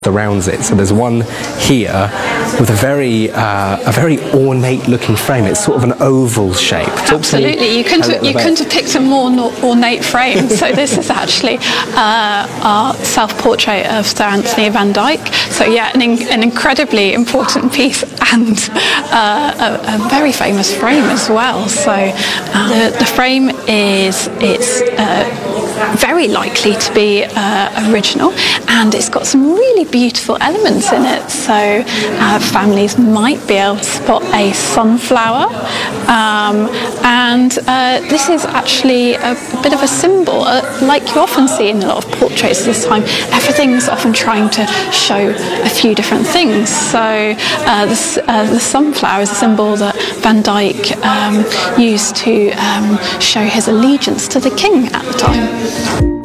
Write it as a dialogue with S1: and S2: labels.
S1: surrounds it. So there's one here with a very ornate looking frame. It's sort of an oval shape.
S2: Absolutely, you couldn't have picked a more ornate frame. So this is actually our self-portrait of Sir Anthony van Dyck. So yeah, an incredibly important piece and a very famous frame as well. So the frame is very likely to be original, and it's got some really beautiful elements in it. So families might be able to spot a sunflower, and this is actually a bit of a symbol, like you often see in a lot of portraits at this time. Everything's often trying to show a few different things. So the sunflower is a symbol that Van Dyck used to show his allegiance to the king at the time.